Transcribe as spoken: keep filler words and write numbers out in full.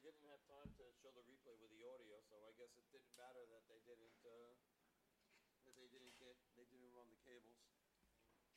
didn't have time to show the replay with the audio, so I guess it didn't matter that they didn't uh, that they didn't get they didn't run the cables.